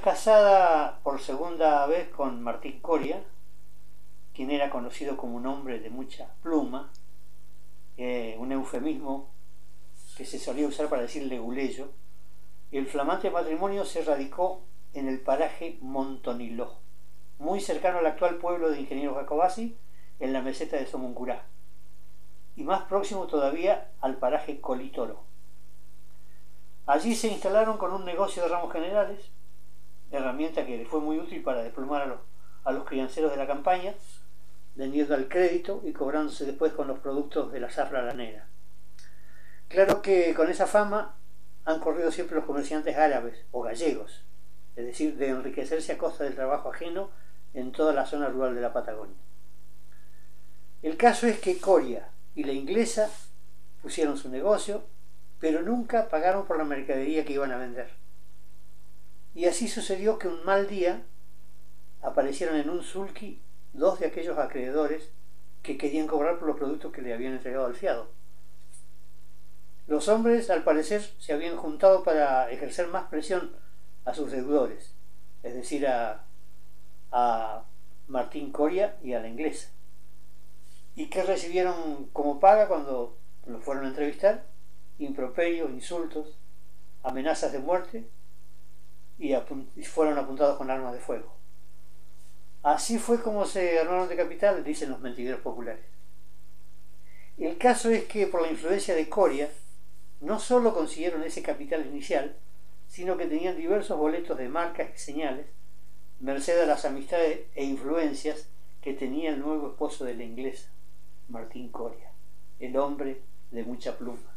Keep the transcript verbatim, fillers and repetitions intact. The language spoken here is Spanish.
casada por segunda vez con Martín Coria, quien era conocido como un hombre de mucha pluma, eh, un eufemismo que se solía usar para decir leguleyo. El flamante matrimonio se radicó en el paraje Montoniló, muy cercano al actual pueblo de Ingeniero Jacobasi, en la meseta de Somoncurá, y más próximo todavía al paraje Colitoro. Allí se instalaron con un negocio de ramos generales, herramienta que les fue muy útil para desplumar a los, a los crianceros de la campaña, vendiendo al crédito y cobrándose después con los productos de la zafra lanera. Claro que con esa fama han corrido siempre los comerciantes árabes o gallegos, es decir, de enriquecerse a costa del trabajo ajeno en toda la zona rural de la Patagonia. El caso es que Coria y la inglesa pusieron su negocio, pero nunca pagaron por la mercadería que iban a vender. Y así sucedió que un mal día aparecieron en un sulky dos de aquellos acreedores que querían cobrar por los productos que le habían entregado al fiado. Los hombres, al parecer, se habían juntado para ejercer más presión a sus deudores, es decir, a, a Martín Coria y a la inglesa. ¿Y qué recibieron como paga cuando los fueron a entrevistar? Improperios, insultos, amenazas de muerte, y, apunt- y fueron apuntados con armas de fuego. Así fue como se armaron de capital, dicen los mentideros populares. El caso es que por la influencia de Coria, no solo consiguieron ese capital inicial, sino que tenían diversos boletos de marcas y señales, merced a las amistades e influencias que tenía el nuevo esposo de la inglesa, Martín Coria, el hombre de mucha pluma.